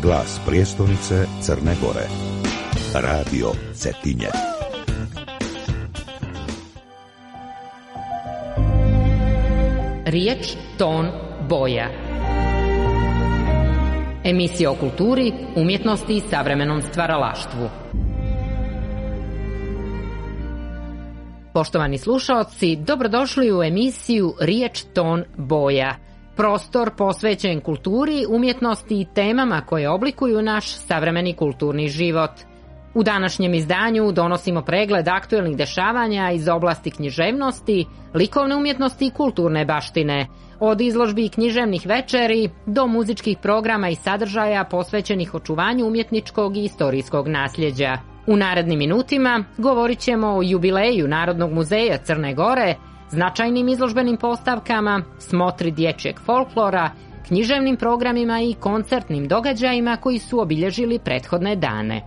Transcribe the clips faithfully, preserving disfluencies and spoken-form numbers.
Glas prijestolnice Crne Gore. Radio Cetinje. Riječ, ton, boja. Emisija o kulturi, umjetnosti i savremenom stvaralaštvu. Poštovani slušaoci, dobrodošli u emisiju Riječ, ton, boja. Prostor posvećen kulturi, umjetnosti i temama koje oblikuju naš savremeni kulturni život. U današnjem izdanju donosimo pregled aktuelnih dešavanja iz oblasti književnosti, likovne umjetnosti i kulturne baštine, od izložbi i književnih večeri do muzičkih programa i sadržaja posvećenih očuvanju umjetničkog i istorijskog nasljeđa. U narednim minutima govorit ćemo o jubileju Narodnog muzeja Crne Gore, značajnim izložbenim postavkama, smotri dječjeg folklora, književnim programima i koncertnim događajima koji su obilježili prethodne dane.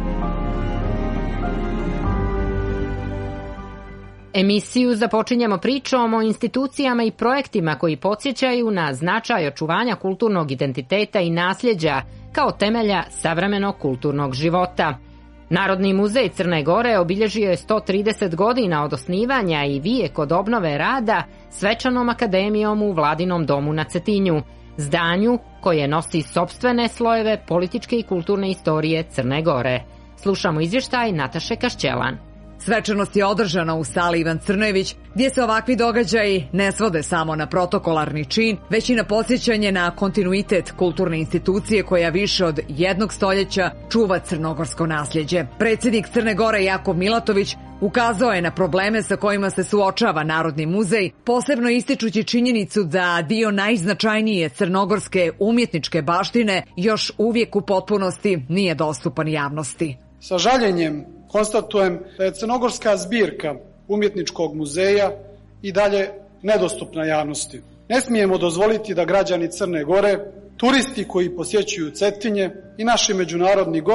Emisiju započinjemo pričom o institucijama i projektima koji podsjećaju na značaj očuvanja kulturnog identiteta i nasljeđa kao temelja savremenog kulturnog života. Narodni muzej Crne Gore obilježio je sto trideset godina od osnivanja i vijek od obnove rada svečanom akademijom u Vladinom domu na Cetinju, zdanju koje nosi sopstvene slojeve političke i kulturne istorije Crne Gore. Slušamo izvještaj Nataše Kašćelan. Svečanost je održana u sali Ivan Crnojević, gdje se ovakvi događaji ne svode samo na protokolarni čin, već i na podsjećanje na kontinuitet kulturne institucije koja više od jednog stoljeća čuva crnogorsko nasljeđe. Predsjednik Crne Gore Jakov Milatović ukazao je na probleme sa kojima se suočava Narodni muzej, posebno ističući činjenicu da dio najznačajnije crnogorske umjetničke baštine još uvijek u potpunosti nije dostupan javnosti. Sa žaljenjem konstatujem da je crnogorska zbirka umjetničkog muzeja i dalje nedostupna javnosti. Ne smijemo dozvoliti da građani Crne Gore, turisti koji posjećuju Cetinje i naši međunarodni gosti